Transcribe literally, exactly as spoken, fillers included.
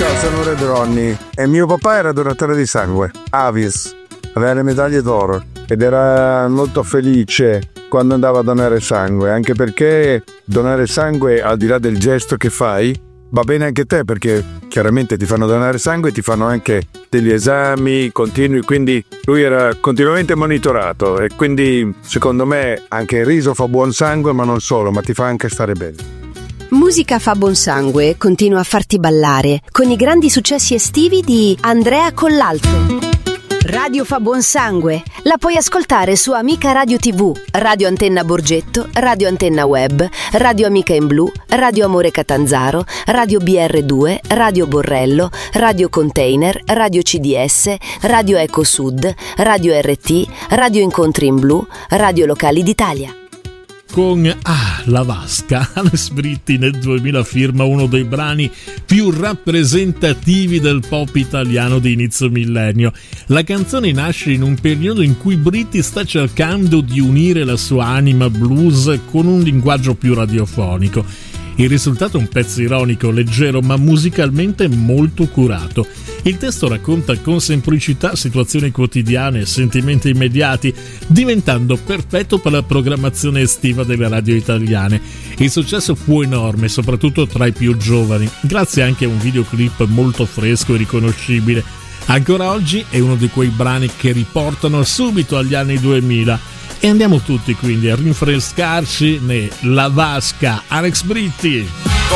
Ciao, sono Red Ronnie e mio papà era donatore di sangue, Avis, aveva le medaglie d'oro ed era molto felice quando andava a donare sangue, anche perché donare sangue, al di là del gesto che fai, va bene anche te, perché chiaramente ti fanno donare sangue e ti fanno anche degli esami continui, quindi lui era continuamente monitorato e quindi secondo me anche il riso fa buon sangue, ma non solo, ma ti fa anche stare bene. Musica fa buon sangue continua a farti ballare con i grandi successi estivi di Andrea Collalto. Radio fa buon sangue la puoi ascoltare su Amica Radio tivù, Radio Antenna Borgetto, Radio Antenna Web, Radio Amica in Blu, Radio Amore Catanzaro, Radio B R due, Radio Borrello, Radio Container, Radio C D S, Radio Eco Sud, Radio R T, Radio Incontri in Blu, Radio Locali d'Italia. Con Ah, la vasca, Alex Britti nel duemila firma uno dei brani più rappresentativi del pop italiano di inizio millennio. La canzone nasce in un periodo in cui Britti sta cercando di unire la sua anima blues con un linguaggio più radiofonico. Il risultato è un pezzo ironico, leggero, ma musicalmente molto curato. Il testo racconta con semplicità situazioni quotidiane e sentimenti immediati, diventando perfetto per la programmazione estiva delle radio italiane. Il successo fu enorme, soprattutto tra i più giovani, grazie anche a un videoclip molto fresco e riconoscibile. Ancora oggi è uno di quei brani che riportano subito agli anni duemila. E andiamo tutti quindi a rinfrescarci nella vasca. Alex Britti.